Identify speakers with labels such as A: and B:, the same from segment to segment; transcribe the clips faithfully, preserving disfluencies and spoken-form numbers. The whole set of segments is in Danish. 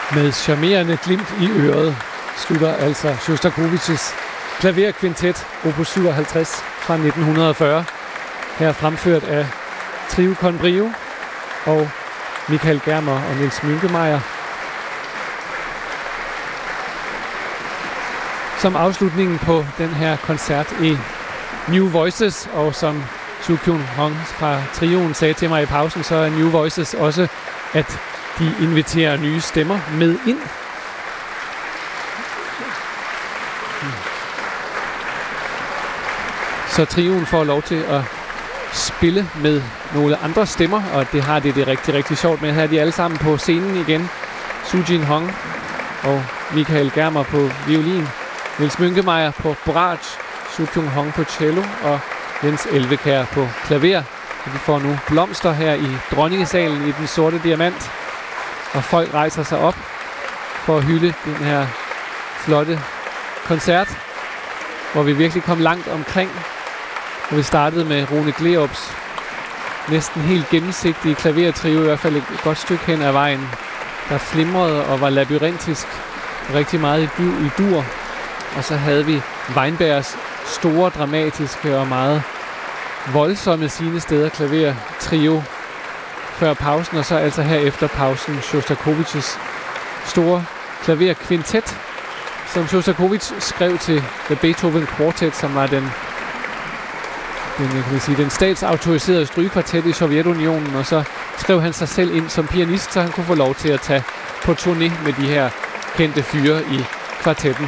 A: Med charmerende glimt i øret slutter altså Sjostakovitjs klaverkvintet opus syvoghalvtreds fra nitten fyrre. Her fremført af Trio con Brio og Michael Germer og Niels Münkemeyer. Som afslutningen på den her koncert i New Voices, og som Soo Kyung Hong fra trioen sagde til mig i pausen, så er New Voices også, at de inviterer nye stemmer med ind. Så trioen får lov til at spille med nogle andre stemmer, og det har det det rigtig, rigtig sjovt med. Her er de alle sammen på scenen igen. Soo Jin Hong og Michael Germer på violin, Niels Münkemeyer på bratsch, Soo Kyung Hong på cello og Jens Elvekær på klaver. Og de får nu blomster her i Dronningesalen i Den Sorte Diamant. Og folk rejser sig op for at hylde den her flotte koncert, hvor vi virkelig kom langt omkring. Og vi startede med Rune Gleerups næsten helt gennemsigtige klavertrio, i hvert fald et godt stykke hen ad vejen, der flimrede og var labyrintisk, rigtig meget i, du, i dur. Og så havde vi Weinbergs store, dramatiske og meget voldsomme sine steder klavertrio før pausen, og så altså her efter pausen Sjostakovitjs store klaverkvintet, som Sjostakovitj skrev til The Beethoven Quartet, som var den den, kan man sige, den statsautoriserede strygekvartet i Sovjetunionen, og så skrev han sig selv ind som pianist, så han kunne få lov til at tage på turné med de her kendte fyre i kvartetten.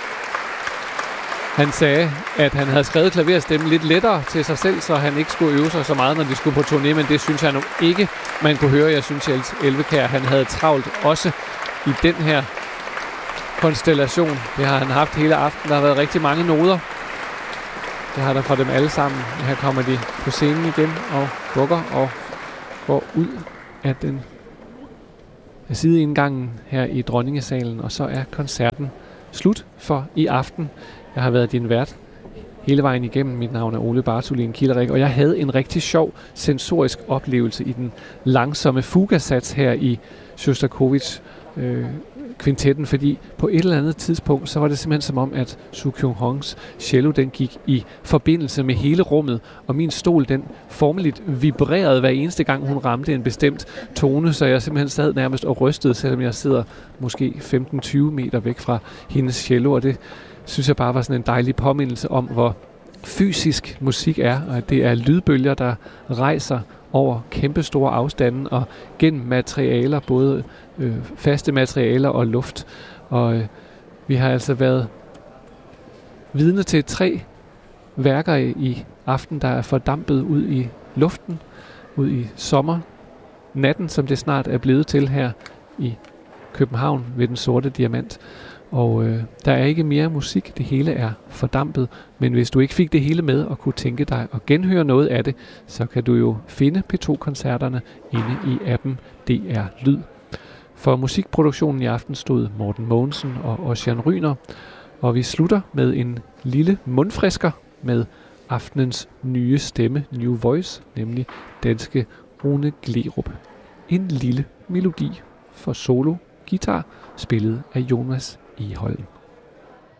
A: Han sagde, at han havde skrevet klaverstemmen lidt lettere til sig selv, så han ikke skulle øve sig så meget, når de skulle på turné, men det synes jeg nu ikke, man kunne høre. Jeg synes, at Elvekær, han havde travlt også i den her konstellation. Det har han haft hele aftenen. Der har været rigtig mange noder. Det har der fra dem alle sammen. Her kommer de på scenen igen og bukker og går ud af den af sideindgangen her i Dronningesalen, og så er koncerten slut for i aften. Jeg har været din vært hele vejen igennem. Mit navn er Ole Bartholin Kilderik, og jeg havde en rigtig sjov sensorisk oplevelse i den langsomme fugasats her i Sjostakovitj øh, kvintetten, fordi på et eller andet tidspunkt, så var det simpelthen som om, at Soo Kyung Hongs cello, den gik i forbindelse med hele rummet, og min stol, den formeligt vibrerede hver eneste gang, hun ramte en bestemt tone, så jeg simpelthen sad nærmest og rystede, selvom jeg sidder måske femten til tyve meter væk fra hendes cello, og det synes jeg bare var sådan en dejlig påmindelse om, hvor fysisk musik er, og at det er lydbølger, der rejser over kæmpestore afstande og gennem materialer, både øh, faste materialer og luft. Og øh, vi har altså været vidne til tre værker i, i aften, der er fordampet ud i luften, ud i sommer, natten, som det snart er blevet til her i København ved Den Sorte Diamant. Og øh, der er ikke mere musik, det hele er fordampet, men hvis du ikke fik det hele med og kunne tænke dig at genhøre noget af det, så kan du jo finde P to-koncerterne inde i appen D R Lyd. For musikproduktionen i aften stod Morten Mogensen og Ossian Ryner, og vi slutter med en lille mundfrisker med aftenens nye stemme, New Voice, nemlig danske Rune Gleerup. En lille melodi for solo guitar, spillet af Jonas Egholm.